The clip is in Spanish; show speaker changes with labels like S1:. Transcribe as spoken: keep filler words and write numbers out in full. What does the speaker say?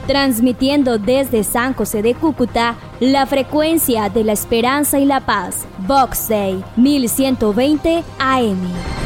S1: transmitiendo desde San José de Cúcuta la frecuencia de la esperanza y la paz. Vox Day mil ciento veinte A M.